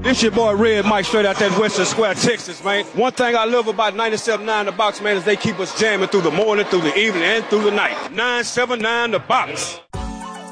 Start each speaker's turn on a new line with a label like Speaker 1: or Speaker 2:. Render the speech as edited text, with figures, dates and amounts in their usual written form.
Speaker 1: This your boy Red Mike straight out that Western Square, Texas, man. One thing I love about 97.9 The Box, man, is they keep us jamming through the morning, through the evening, and through the night. 979 The Box.